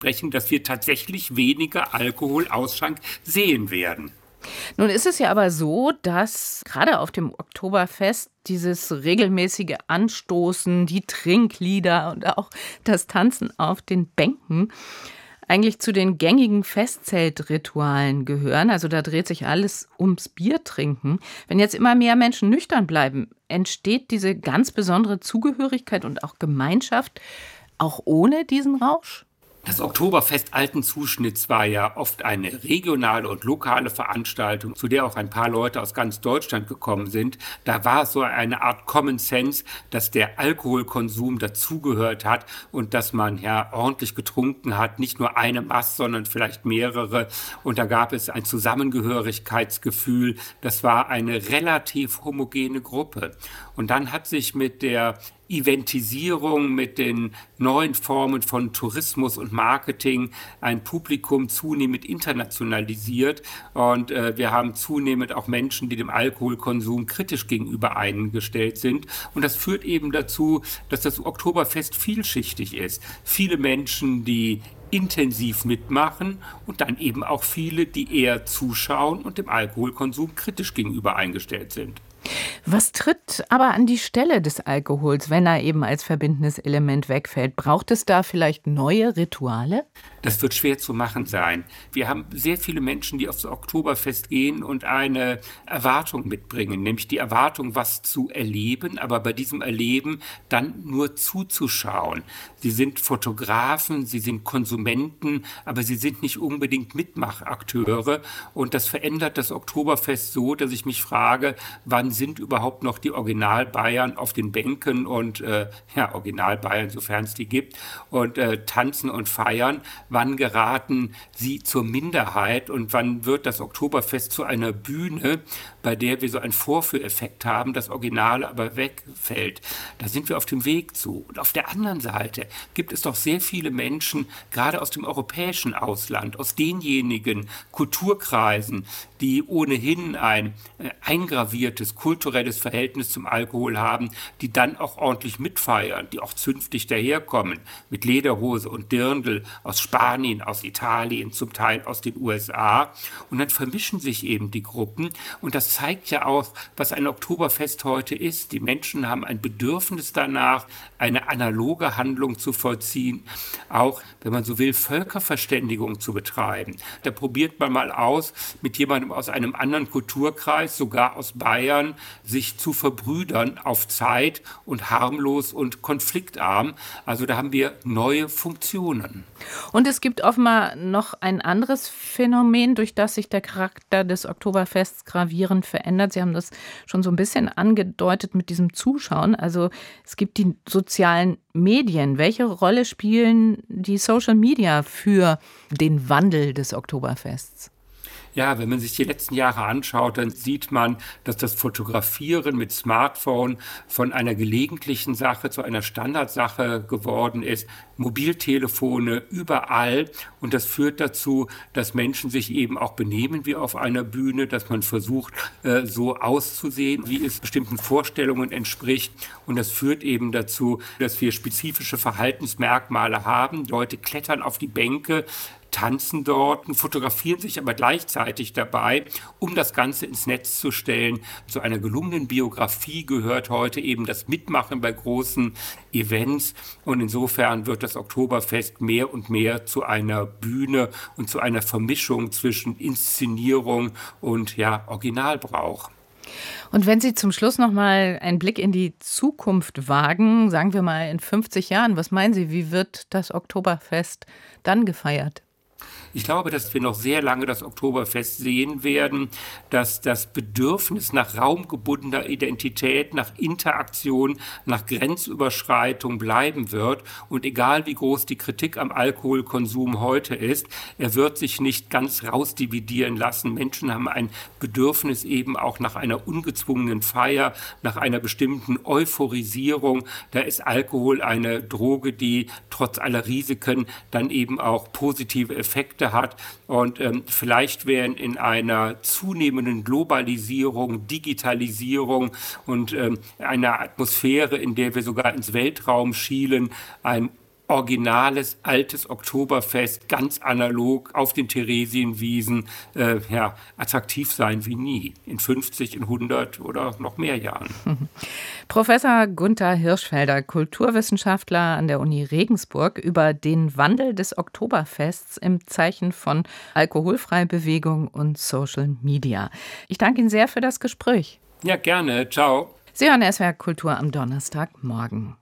sprechen, dass wir tatsächlich weniger Alkoholausschank sehen werden. Nun ist es ja aber so, dass gerade auf dem Oktoberfest dieses regelmäßige Anstoßen, die Trinklieder und auch das Tanzen auf den Bänken eigentlich zu den gängigen Festzeltritualen gehören. Also da dreht sich alles ums Biertrinken. Wenn jetzt immer mehr Menschen nüchtern bleiben, entsteht diese ganz besondere Zugehörigkeit und auch Gemeinschaft auch ohne diesen Rausch? Das Oktoberfest alten Zuschnitts war ja oft eine regionale und lokale Veranstaltung, zu der auch ein paar Leute aus ganz Deutschland gekommen sind. Da war so eine Art Common Sense, dass der Alkoholkonsum dazugehört hat und dass man ja ordentlich getrunken hat, nicht nur eine Maß, sondern vielleicht mehrere. Und da gab es ein Zusammengehörigkeitsgefühl. Das war eine relativ homogene Gruppe. Und dann hat sich mit der Eventisierung, mit den neuen Formen von Tourismus und Marketing ein Publikum zunehmend internationalisiert und wir haben zunehmend auch Menschen, die dem Alkoholkonsum kritisch gegenüber eingestellt sind und das führt eben dazu, dass das Oktoberfest vielschichtig ist. Viele Menschen, die intensiv mitmachen und dann eben auch viele, die eher zuschauen und dem Alkoholkonsum kritisch gegenüber eingestellt sind. Was tritt aber an die Stelle des Alkohols, wenn er eben als verbindendes Element wegfällt? Braucht es da vielleicht neue Rituale? Das wird schwer zu machen sein. Wir haben sehr viele Menschen, die aufs Oktoberfest gehen und eine Erwartung mitbringen, nämlich die Erwartung, was zu erleben, aber bei diesem Erleben dann nur zuzuschauen. Sie sind Fotografen, sie sind Konsumenten, aber sie sind nicht unbedingt Mitmachakteure und das verändert das Oktoberfest so, dass ich mich frage, wann sind überhaupt noch die Original-Bayern auf den Bänken und Original-Bayern, sofern es die gibt, und tanzen und feiern. Wann geraten sie zur Minderheit und wann wird das Oktoberfest zu einer Bühne, bei der wir so einen Vorführeffekt haben, das Original aber wegfällt. Da sind wir auf dem Weg zu. Und auf der anderen Seite gibt es doch sehr viele Menschen, gerade aus dem europäischen Ausland, aus denjenigen Kulturkreisen, die ohnehin ein eingraviertes kulturelles Verhältnis zum Alkohol haben, die dann auch ordentlich mitfeiern, die auch zünftig daherkommen, mit Lederhose und Dirndl aus Spanien, aus Italien, zum Teil aus den USA. Und dann vermischen sich eben die Gruppen. Und das zeigt ja auch, was ein Oktoberfest heute ist. Die Menschen haben ein Bedürfnis danach, eine analoge Handlung zu vollziehen, auch, wenn man so will, Völkerverständigung zu betreiben. Da probiert man mal aus, mit jemandem aus einem anderen Kulturkreis, sogar aus Bayern, sich zu verbrüdern auf Zeit und harmlos und konfliktarm. Also da haben wir neue Funktionen. Und es gibt offenbar noch ein anderes Phänomen, durch das sich der Charakter des Oktoberfests gravierend verändert. Sie haben das schon so ein bisschen angedeutet mit diesem Zuschauen. Also es gibt die sozialen Medien. Welche Rolle spielen die Social Media für den Wandel des Oktoberfests? Ja, wenn man sich die letzten Jahre anschaut, dann sieht man, dass das Fotografieren mit Smartphone von einer gelegentlichen Sache zu einer Standardsache geworden ist. Mobiltelefone überall und das führt dazu, dass Menschen sich eben auch benehmen wie auf einer Bühne, dass man versucht, so auszusehen, wie es bestimmten Vorstellungen entspricht und das führt eben dazu, dass wir spezifische Verhaltensmerkmale haben. Leute klettern auf die Bänke, tanzen dort und fotografieren sich aber gleichzeitig dabei, um das Ganze ins Netz zu stellen. Zu einer gelungenen Biografie gehört heute eben das Mitmachen bei großen Events und insofern wird das Oktoberfest mehr und mehr zu einer Bühne und zu einer Vermischung zwischen Inszenierung und Originalbrauch. Und wenn Sie zum Schluss noch mal einen Blick in die Zukunft wagen, sagen wir mal in 50 Jahren, was meinen Sie, wie wird das Oktoberfest dann gefeiert? Ich glaube, dass wir noch sehr lange das Oktoberfest sehen werden, dass das Bedürfnis nach raumgebundener Identität, nach Interaktion, nach Grenzüberschreitung bleiben wird. Und egal wie groß die Kritik am Alkoholkonsum heute ist, er wird sich nicht ganz rausdividieren lassen. Menschen haben ein Bedürfnis eben auch nach einer ungezwungenen Feier, nach einer bestimmten Euphorisierung. Da ist Alkohol eine Droge, die trotz aller Risiken dann eben auch positive Effekte hat und vielleicht werden in einer zunehmenden Globalisierung, Digitalisierung und einer Atmosphäre, in der wir sogar ins Weltraum schielen, ein originales, altes Oktoberfest, ganz analog auf den Theresienwiesen, attraktiv sein wie nie. In 50, in 100 oder noch mehr Jahren. Professor Gunther Hirschfelder, Kulturwissenschaftler an der Uni Regensburg, über den Wandel des Oktoberfests im Zeichen von alkoholfreier Bewegung und Social Media. Ich danke Ihnen sehr für das Gespräch. Ja, gerne. Ciao. Sie hören SWR Kultur am Donnerstagmorgen.